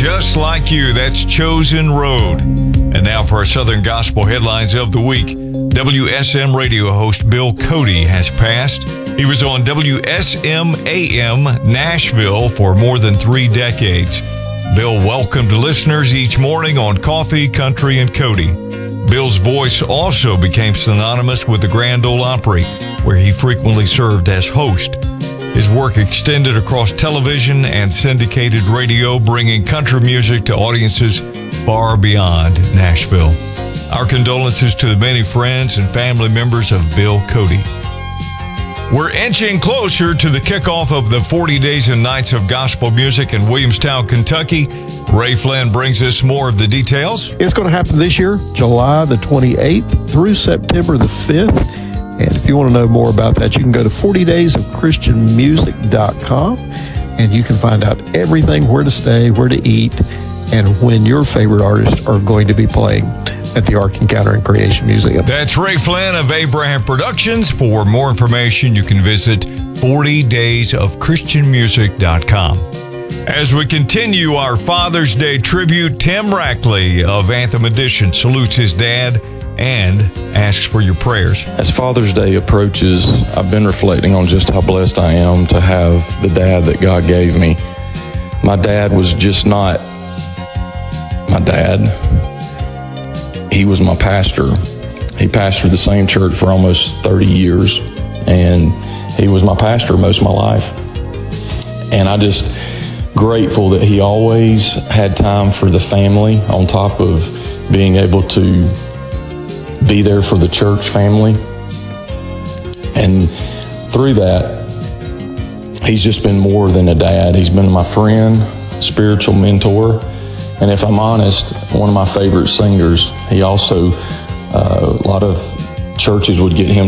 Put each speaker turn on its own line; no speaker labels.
just like you. That's Chosen Road. And now for our Southern Gospel headlines of the week. WSM radio host Bill Cody has passed. He was on WSM AM Nashville for more than 3 decades. Bill welcomed listeners each morning on Coffee, Country, and Cody. Bill's voice also became synonymous with the Grand Ole Opry, where he frequently served as host. His work extended across television and syndicated radio, bringing country music to audiences far beyond Nashville. Our condolences to the many friends and family members of Bill Cody. We're inching closer to the kickoff of the 40 Days and Nights of Gospel Music in Williamstown, Kentucky. Ray Flynn brings us more of the details.
It's going to happen this year, July the 28th through September the 5th. And if you want to know more about that, you can go to 40daysofchristianmusic.com and you can find out everything, where to stay, where to eat, and when your favorite artists are going to be playing at the Ark Encounter and Creation Museum.
That's Ray Flynn of Abraham Productions. For more information, you can visit 40daysofchristianmusic.com. As we continue our Father's Day tribute, Tim Rackley of Anthem Edition salutes his dad and asks for your prayers.
As Father's Day approaches, I've been reflecting on just how blessed I am to have the dad that God gave me. My dad was just not my dad. He was my pastor. He pastored the same church for almost 30 years, and he was my pastor most of my life. And I just grateful that he always had time for the family on top of being able to be there for the church family. And through that, he's just been more than a dad. He's been my friend, spiritual mentor, and if I'm honest, one of my favorite singers. He also, a lot of churches would get him